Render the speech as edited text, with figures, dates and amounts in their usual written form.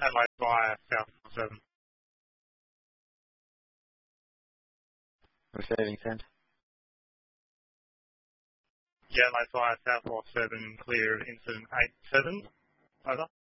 Adelaide via South 7. Receiving send. Yeah, Adelaide via South 7, clear of incident 87. Over.